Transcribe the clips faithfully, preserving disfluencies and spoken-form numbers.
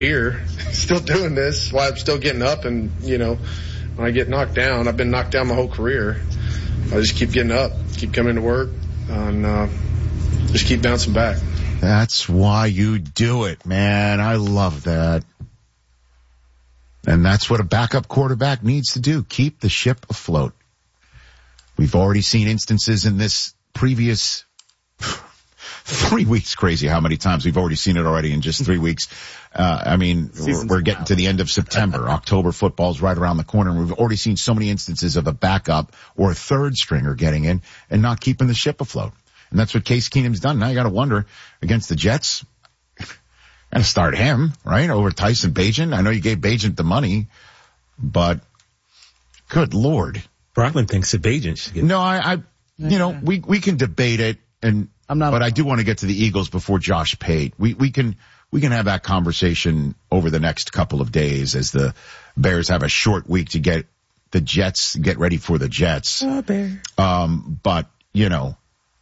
here, still doing this while I'm still getting up. And, you know, when I get knocked down, I've been knocked down my whole career. I just keep getting up, keep coming to work, and uh, just keep bouncing back. That's why you do it, man. I love that. And that's what a backup quarterback needs to do, keep the ship afloat. We've already seen instances in this previous three weeks. Crazy how many times we've already seen it already in just three weeks. Uh, I mean, we're, we're getting to the end of September. October football's right around the corner, and we've already seen so many instances of a backup or a third stringer getting in and not keeping the ship afloat. And that's what Case Keenum's done. Now you got to wonder, against the Jets, got to start him, right, over Tyson Bagent. I know you gave Bagent the money, but good Lord. Brockman thinks that Bagent should get. No, I, I, you know, we, we can debate it, and, I'm not, but I do want to get to the Eagles before Josh Pate. We, we can, we can have that conversation over the next couple of days as the Bears have a short week to get the Jets, get ready for the Jets. Oh, Bear. Um, but, you know,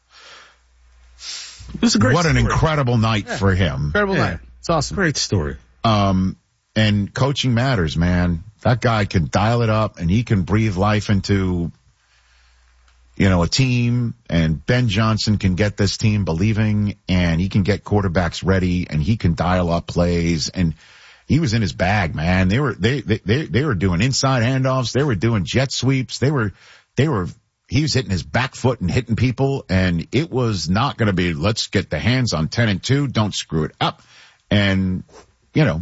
it was a great what story. An incredible night yeah. for him. Incredible yeah. night. It's awesome. Great story. Um, and coaching matters, man. That guy can dial it up and he can breathe life into, you know, a team, and Ben Johnson can get this team believing, and he can get quarterbacks ready, and he can dial up plays, and he was in his bag, man. They were, they, they, they, they were doing inside handoffs. They were doing jet sweeps. They were, they were, he was hitting his back foot and hitting people, and it was not going to be, let's get the hands on ten and two. Don't screw it up. And, you know,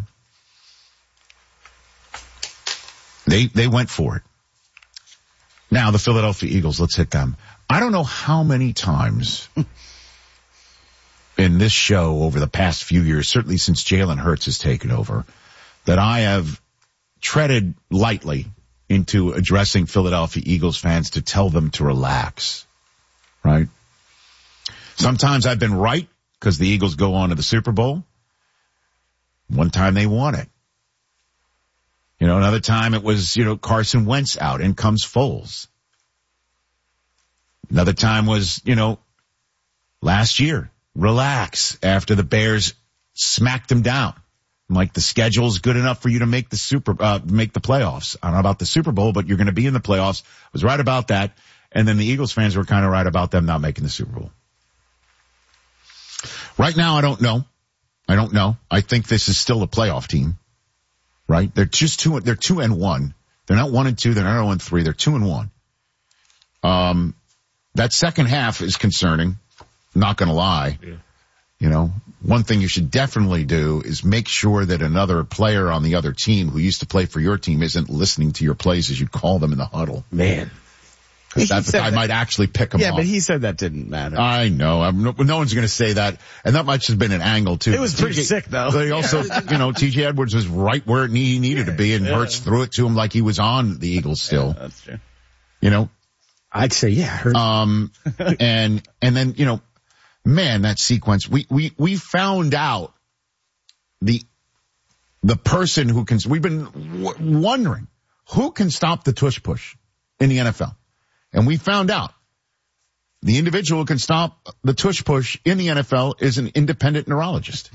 they, they went for it. Now the Philadelphia Eagles, let's hit them. I don't know how many times in this show over the past few years, certainly since Jalen Hurts has taken over, that I have treaded lightly into addressing Philadelphia Eagles fans to tell them to relax, right? Sometimes I've been right because the Eagles go on to the Super Bowl. One time they won it. You know, another time it was, you know, Carson Wentz out, in comes Foles. Another time was, you know, last year, relax after the Bears smacked them down. I'm like, the schedule's good enough for you to make the super, uh, make the playoffs. I don't know about the Super Bowl, but you're going to be in the playoffs. I was right about that. And then the Eagles fans were kind of right about them not making the Super Bowl. Right now, I don't know. I don't know. I think this is still a playoff team, right? They're just two, they're two and one. They're not one and two. They're not oh and three. They're two and one. Um, that second half is concerning. Not going to lie. Yeah. You know, one thing you should definitely do is make sure that another player on the other team who used to play for your team isn't listening to your plays as you call them in the huddle. Man. Because that guy might actually pick them yeah, off. Yeah, but he said that didn't matter. I know. I'm, no, no one's going to say that. And that might have been an angle, too. It was pretty T J, sick, though. They also, you know, T J Edwards was right where he needed to be, and yeah. Hurts threw it to him like he was on the Eagles still. Yeah, that's true. You know? I'd say, yeah. Hurts. Um, and, and then, you know, man, that sequence, we, we, we found out the, the person who can, we've been w- wondering who can stop the tush push in the N F L. And we found out the individual who can stop the tush push in the N F L is an independent neurologist.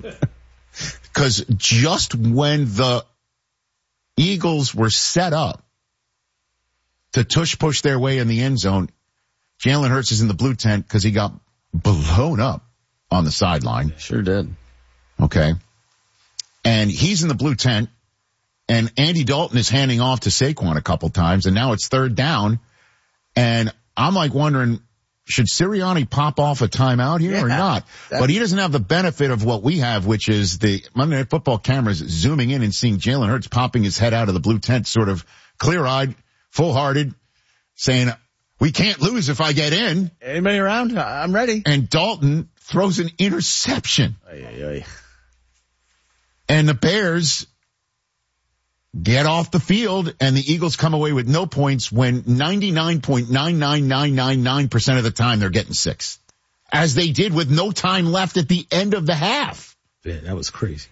Because just when the Eagles were set up to tush push their way in the end zone, Jalen Hurts is in the blue tent because he got blown up on the sideline. Sure did. Okay. And he's in the blue tent, and Andy Dalton is handing off to Saquon a couple times, and now it's third down. And I'm like wondering, should Sirianni pop off a timeout here yeah, or not? But he doesn't have the benefit of what we have, which is the Monday Night Football cameras zooming in and seeing Jalen Hurts popping his head out of the blue tent, sort of clear-eyed, full-hearted, saying, we can't lose if I get in. Anybody around? I'm ready. And Dalton throws an interception. Oy, oy, oy. And the Bears get off the field, and the Eagles come away with no points when ninety-nine point nine nine nine nine nine percent of the time they're getting six. As they did with no time left at the end of the half. Yeah, that was crazy.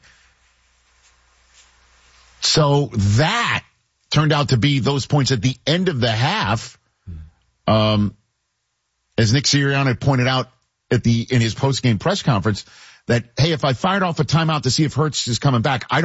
So that turned out to be those points at the end of the half. Um, as Nick Sirianni pointed out at the, in his post-game press conference, that, hey, if I fired off a timeout to see if Hurts is coming back, I